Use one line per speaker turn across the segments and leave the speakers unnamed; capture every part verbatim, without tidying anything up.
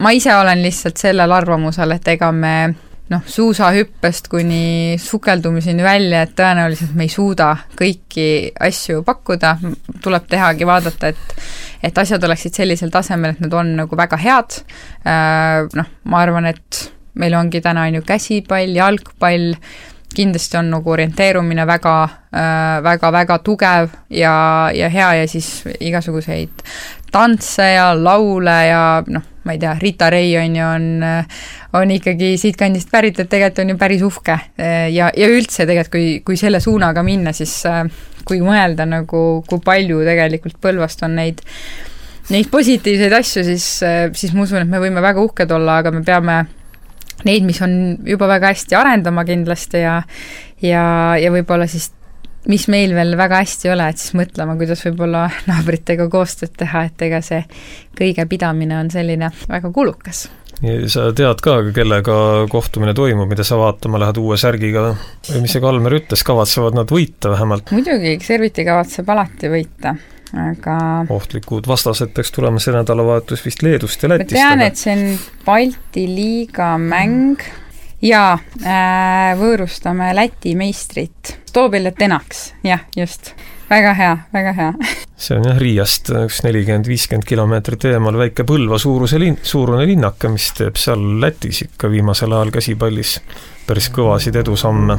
ma ise olen lihtsalt sellel arvamusel, et ega me noh, suusahüppest kuni sukeldumiseni välja, et tõenäoliselt me ei suuda kõiki asju pakkuda, tuleb tehagi vaadata, et, et asjad oleksid sellisel tasemel, et nad on nagu väga head. Noh, ma arvan, et meil ongi täna on ju käsipall, jalgpall, kindlasti on nagu orienteerumine väga, väga, väga tugev ja, ja hea ja siis igasuguseid tantse ja laule ja noh, ma ei tea, Rita Ray on ju on, on ikkagi siit kandist pärit, et tegelikult on ju päris uhke ja, ja üldse tegelikult, kui, kui selle suunaga minna, siis kui mõelda nagu, kui palju tegelikult Põlvast on neid, neid positiivseid asju, siis, siis ma usun, et me võime väga uhked olla, aga me peame neid, mis on juba väga hästi arendama kindlasti ja, ja, ja võib-olla siis mis meil veel väga hästi ei ole, et siis mõtlema, kuidas võib-olla naabritega koostööd teha, et ega see kõige pidamine on selline väga kulukas.
Ja sa tead ka, kellega kohtumine toimub, mida sa vaatama lähed uue särgiga või mis see Kalmer ütles, kavatsevad nad võita vähemalt?
Muidugi, Serviti kavatseb alati võita, aga
ohtlikud vastased peaks tulema see nädalavahetus vist Leedust ja Lätist.
Ma tean, et see on Balti liiga mäng ja äh, võõrustame Läti meistrit Toobel ja Tenaks, jah, just. Väga hea, väga hea.
See on jah Riiast üks nelikümmend viiskümmend kilomeetrit eemal väike Põlva suuruse lin, suurune linnaka, mis teeb seal Lätis ikka viimasel ajal käsipallis päris kõvasid edusamme.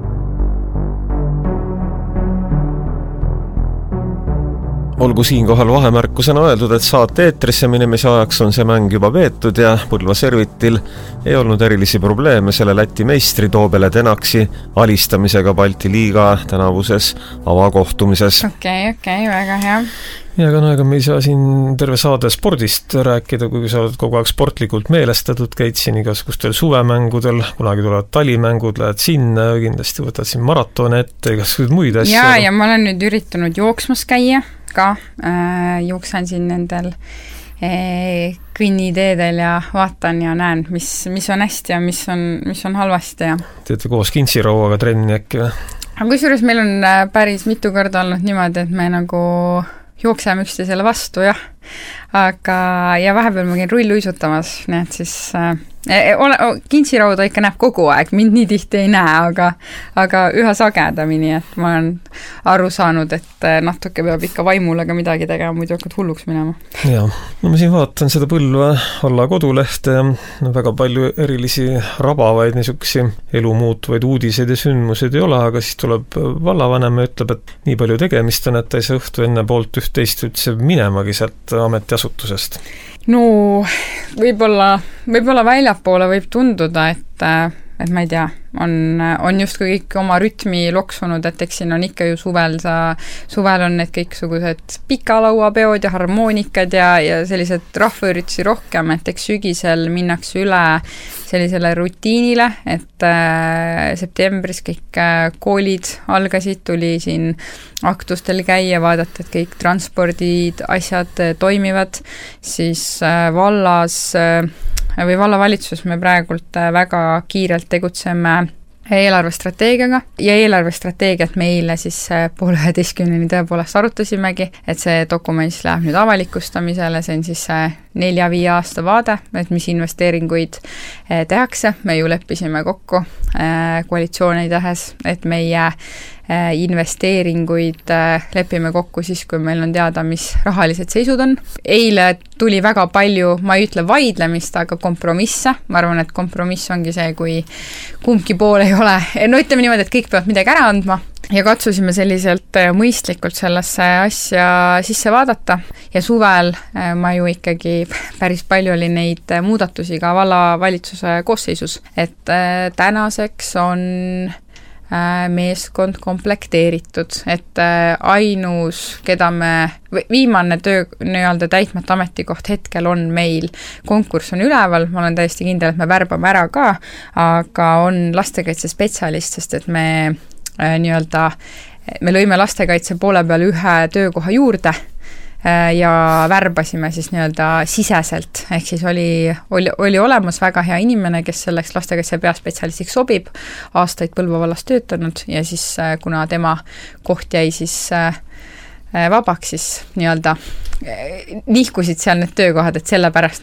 Olgu siinkohal vahemärkusena öeldud, et saate eetrisse minemise ajaks on see mäng juba veetud ja Põlva Servitil ei olnud erilisi probleeme selle Läti meistri Toobele Tenaksi alistamisega Balti liiga tänavuses avakohtumises.
Okei, okay, okei, okay, väga hea.
Ja aga no ega me ei saa siin terve saade spordist rääkida, kui sa oled kogu aeg sportlikult meelestatud, käid siin igasugustel suvemängudel, kunagi tulevad talimängud, lähed sinna, kindlasti võtad siin maratone ette, igasugused muid asju.
Ja, ja ma olen nüüd üritanud jooksmas käia ka, äh, jooksan siin nendel äh, kõnniteedel ja vaatan ja näen, mis, mis on hästi ja mis on, mis on halvasti. Ja.
Teete koos kintsirauaga trenni äkki või?
Aga kusjuures meil on päris mitu korda olnud niimoodi, et me nagu jookseme üksteisele vastu, jah. Aga, ja vahepeal ma käin rulluisutamas, nii et siis äh, ole, kintsirauda ikka näeb kogu aeg, mind nii tihti ei näe, aga, aga üha sagedamini, et ma olen aru saanud, et natuke peab ikka vaimulega midagi tegema, muidu hakkad hulluks minema.
Jaa, no ma siin vaatan seda Põlva alla kodulehte ja no väga palju erilisi rabavaid niisugusi elu muutuvaid uudiseid ja sündmuseid ei ole, aga siis tuleb vallavanem ja ütleb, et nii palju tegemist on, et ei saa õhtu enne poolt üht-teist üldse minemagi sealt ametiasutusest.
No võib-olla, võib-olla väljapoole võib tunduda, et, et ma ei tea, on, on justkui kõik oma rütmi loksunud, et eks siin on ikka ju suvel, sa, suvel on need kõiksugused pikalauapeod ja harmoonikad ja, ja sellised rahvaüritusi rohkem, et eks sügisel minnakse üle sellisele rutiinile, et äh, septembris kõik äh, koolid algasid, tuli siin aktustel käia, vaadata, et kõik transpordid, asjad äh, toimivad, siis äh, vallas äh, või vallavalitsus me praegult äh, väga kiirelt tegutseme eelarvestrateegiaga ja eelarvestrateegiat me eile siis poole üheteistkümneni tõepoolest arutasimegi, et see dokument läheb nüüd avalikustamisele, see on siis nelja-viie aasta vaade, et mis investeeringuid tehakse, me ju leppisime kokku koalitsiooni tehes, et meie investeeringuid lepime kokku siis, kui meil on teada, mis rahalised seisud on. Eile tuli väga palju, ma ei ütle vaidlemist, aga kompromisse. Ma arvan, et kompromiss ongi see, kui kumbki pool ei ole. No ütleme niimoodi, et kõik peavad midagi ära andma ja katsusime selliselt mõistlikult sellesse asja sisse vaadata. Ja suvel ma ju ikkagi päris palju oli neid muudatusi ka vallavalitsuse koosseisus, et tänaseks on meeskond komplekteeritud, et ainus, keda me, viimane töö nii-öelda täitmata ametikoht hetkel on meil, konkurss on üleval, ma olen täiesti kindel, et me värbame ära ka, aga on lastekaitse spetsialist, sest et me nii-öelda, me lõime lastekaitse poole peal ühe töökoha juurde ja värbasime siis nii-öelda siseselt, ehk siis oli, oli, oli olemas väga hea inimene, kes selleks lastekaitse peaspetsialistiks sobib, aastaid Põlva vallas töötanud ja siis kuna tema koht jäi siis vabaks, siis nii-öelda nihkusid seal need töökohad, et sellepärast